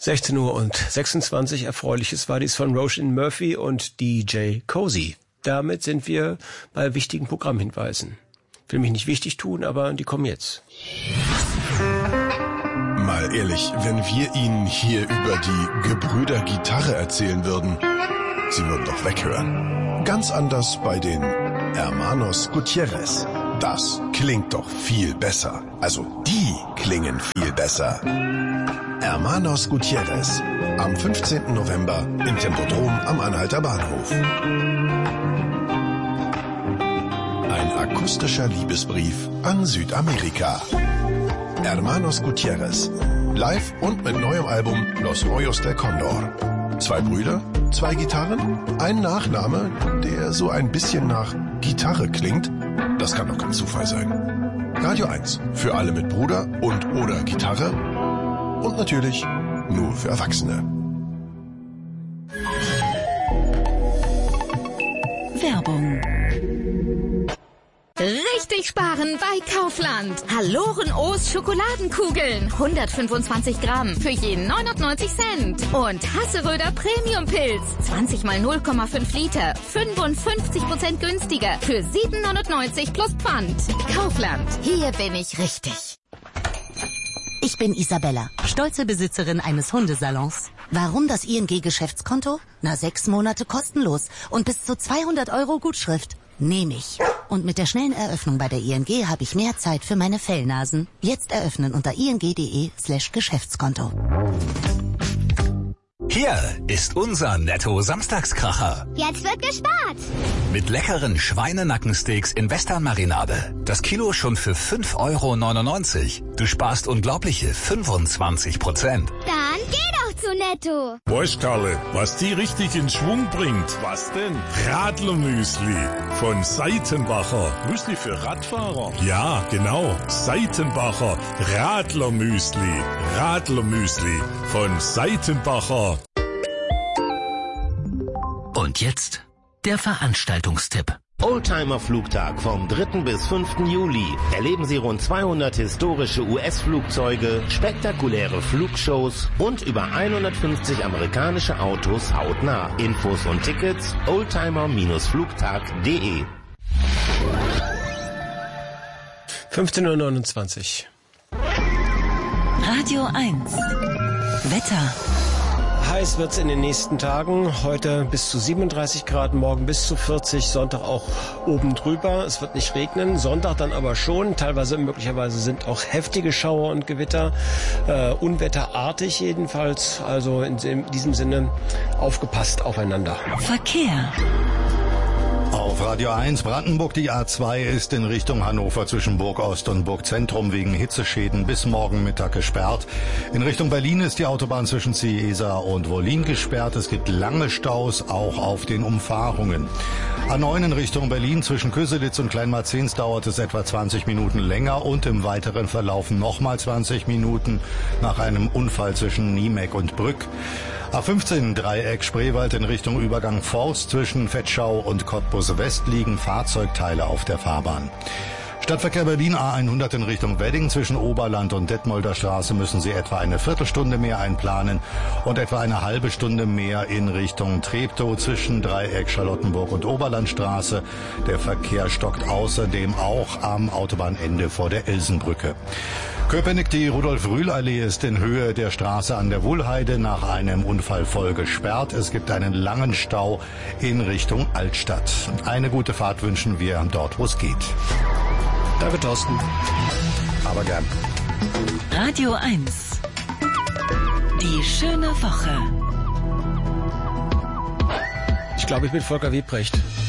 16:26 Uhr. Erfreuliches war dies von Roisin Murphy und DJ Cozy. Damit sind wir bei wichtigen Programmhinweisen. Will mich nicht wichtig tun, aber die kommen jetzt. Mal ehrlich, wenn wir Ihnen hier über die Gebrüder Gitarre erzählen würden, Sie würden doch weghören. Ganz anders bei den Hermanos Gutierrez. Das klingt doch viel besser. Also die klingen viel besser. Hermanos Gutierrez. Am 15. November im Tempodrom am Anhalter Bahnhof. Ein akustischer Liebesbrief an Südamerika. Hermanos Gutierrez. Live und mit neuem Album Los Rollos del Condor. 2 Brüder, 2 Gitarren, ein Nachname, der so ein bisschen nach Gitarre klingt. Das kann doch kein Zufall sein. Radio 1 für alle mit Bruder und oder Gitarre und natürlich nur für Erwachsene. Werbung. Richtig sparen bei Kaufland. Haloren-O's Schokoladenkugeln. 125 Gramm für jeden 99 Cent. Und Hasseröder Premium-Pilz. 20 mal 0,5 Liter. 55% günstiger. Für 7,99 plus Pfand. Kaufland. Hier bin ich richtig. Ich bin Isabella, stolze Besitzerin eines Hundesalons. Warum das ING-Geschäftskonto? 6 Monate kostenlos und bis zu 200 € Gutschrift. Nehme ich. Und mit der schnellen Eröffnung bei der ING habe ich mehr Zeit für meine Fellnasen. Jetzt eröffnen unter ing.de/Geschäftskonto. Hier ist unser Netto-Samstagskracher. Jetzt wird gespart. Mit leckeren Schweinenackensteaks in Western-Marinade. Das Kilo schon für 5,99 €. Du sparst unglaubliche 25%. Dann geh doch zu Netto. Weißt, Karle, was die richtig in Schwung bringt? Was denn? Radlermüsli von Seitenbacher. Müsli für Radfahrer? Ja, genau. Seitenbacher Radlermüsli. Radlermüsli von Seitenbacher. Und jetzt der Veranstaltungstipp. Oldtimer-Flugtag vom 3. bis 5. Juli. Erleben Sie rund 200 historische US-Flugzeuge, spektakuläre Flugshows und über 150 amerikanische Autos hautnah. Infos und Tickets oldtimer-flugtag.de. 15:29 Uhr. Radio 1. Wetter. Heiß wird's in den nächsten Tagen. Heute bis zu 37 Grad, morgen bis zu 40, Sonntag auch oben drüber. Es wird nicht regnen, Sonntag dann aber schon. Teilweise, möglicherweise sind auch heftige Schauer und Gewitter, unwetterartig jedenfalls. Also in diesem Sinne aufgepasst aufeinander. Verkehr. Auf Radio 1 Brandenburg, die A2 ist in Richtung Hannover zwischen Burgost und Burgzentrum wegen Hitzeschäden bis morgen Mittag gesperrt. In Richtung Berlin ist die Autobahn zwischen Ciesa und Wollin gesperrt. Es gibt lange Staus, auch auf den Umfahrungen. A9 in Richtung Berlin zwischen Köselitz und Kleinmarzens dauert es etwa 20 Minuten länger und im weiteren Verlauf nochmal 20 Minuten nach einem Unfall zwischen Niemeck und Brück. A15 Dreieck Spreewald in Richtung Übergang Forst zwischen Vetschau und Cottbus West liegen Fahrzeugteile auf der Fahrbahn. Stadtverkehr Berlin A100 in Richtung Wedding zwischen Oberland und Detmolder Straße müssen Sie etwa eine Viertelstunde mehr einplanen und etwa eine halbe Stunde mehr in Richtung Treptow zwischen Dreieck Charlottenburg und Oberlandstraße. Der Verkehr stockt außerdem auch am Autobahnende vor der Elsenbrücke. Köpenick, die Rudolf-Rühl-Allee ist in Höhe der Straße an der Wuhlheide nach einem Unfall voll gesperrt. Es gibt einen langen Stau in Richtung Altstadt. Eine gute Fahrt wünschen wir dort, wo es geht. Danke, Thorsten. Aber gern. Radio 1. Die schöne Woche. Ich glaube, ich bin Volker Wiebrecht.